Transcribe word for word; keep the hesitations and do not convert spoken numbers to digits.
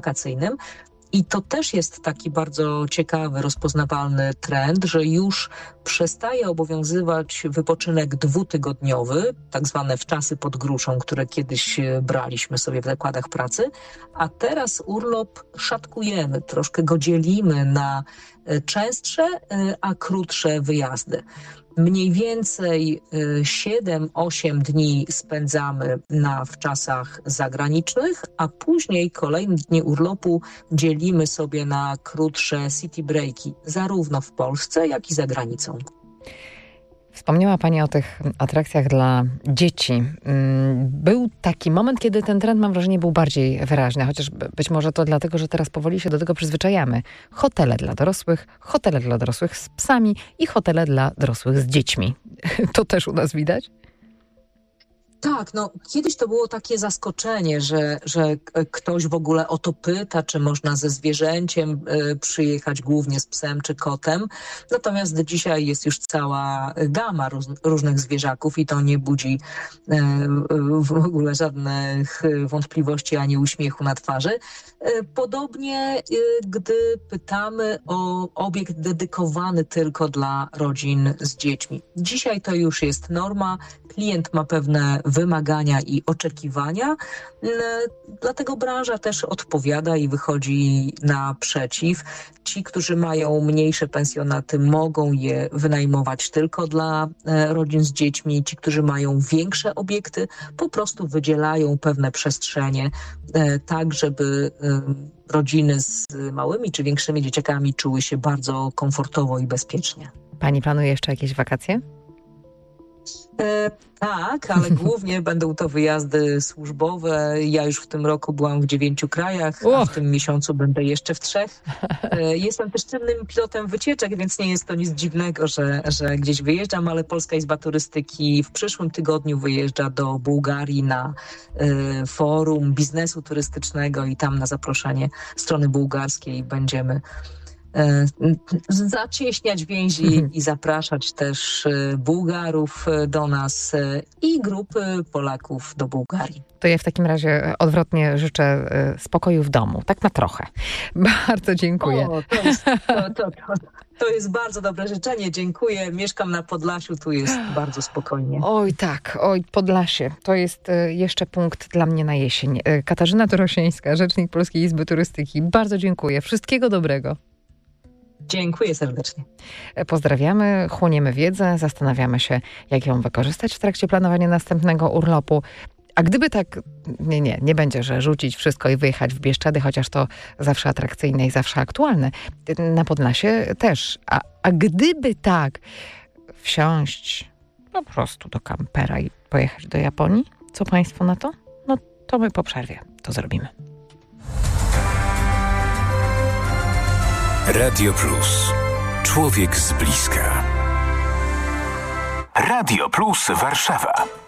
wakacyjnym. I to też jest taki bardzo ciekawy, rozpoznawalny trend, że już przestaje obowiązywać wypoczynek dwutygodniowy, tak zwane wczasy pod gruszą, które kiedyś braliśmy sobie w zakładach pracy, a teraz urlop szatkujemy, troszkę go dzielimy na częstsze, a krótsze wyjazdy. Mniej więcej siedem osiem dni spędzamy na wczasach zagranicznych, a później kolejne dni urlopu dzielimy sobie na krótsze city breaki, zarówno w Polsce, jak i za granicą. Wspomniała Pani o tych atrakcjach dla dzieci. Był taki moment, kiedy ten trend, mam wrażenie, był bardziej wyraźny, chociaż być może to dlatego, że teraz powoli się do tego przyzwyczajamy. Hotele dla dorosłych, hotele dla dorosłych z psami i hotele dla dorosłych z dziećmi. To też u nas widać? Tak, no kiedyś to było takie zaskoczenie, że, że ktoś w ogóle o to pyta, czy można ze zwierzęciem y, przyjechać, głównie z psem czy kotem. Natomiast dzisiaj jest już cała gama róż, różnych zwierzaków i to nie budzi y, y, w ogóle żadnych wątpliwości ani uśmiechu na twarzy. Y, podobnie, y, gdy pytamy o obiekt dedykowany tylko dla rodzin z dziećmi. Dzisiaj to już jest norma. Klient ma pewne wymagania i oczekiwania, dlatego branża też odpowiada i wychodzi naprzeciw. Ci, którzy mają mniejsze pensjonaty, mogą je wynajmować tylko dla rodzin z dziećmi. Ci, którzy mają większe obiekty, po prostu wydzielają pewne przestrzenie, tak żeby rodziny z małymi czy większymi dzieciakami czuły się bardzo komfortowo i bezpiecznie. Pani planuje jeszcze jakieś wakacje? E, tak, ale głównie będą to wyjazdy służbowe. Ja już w tym roku byłam w dziewięciu krajach, a w tym miesiącu będę jeszcze w trzech. E, jestem też czynnym pilotem wycieczek, więc nie jest to nic dziwnego, że, że gdzieś wyjeżdżam, ale Polska Izba Turystyki w przyszłym tygodniu wyjeżdża do Bułgarii na e, forum biznesu turystycznego i tam na zaproszenie strony bułgarskiej będziemy zacieśniać więzi i zapraszać też Bułgarów do nas i grupy Polaków do Bułgarii. To ja w takim razie odwrotnie życzę spokoju w domu, tak na trochę. Bardzo dziękuję. O, to, jest, to, to, to, to jest bardzo dobre życzenie, dziękuję. Mieszkam na Podlasiu, tu jest bardzo spokojnie. Oj tak, oj Podlasie, to jest jeszcze punkt dla mnie na jesień. Katarzyna Dorosińska, rzecznik Polskiej Izby Turystyki. Bardzo dziękuję, wszystkiego dobrego. Dziękuję serdecznie. Pozdrawiamy, chłoniemy wiedzę, zastanawiamy się, jak ją wykorzystać w trakcie planowania następnego urlopu. A gdyby tak, nie, nie, nie będzie, że rzucić wszystko i wyjechać w Bieszczady, chociaż to zawsze atrakcyjne i zawsze aktualne. Na Podlasie też. A, a gdyby tak, wsiąść po prostu do kampera i pojechać do Japonii, co państwo na to? No to my po przerwie to zrobimy. Radio Plus. Człowiek z bliska. Radio Plus Warszawa.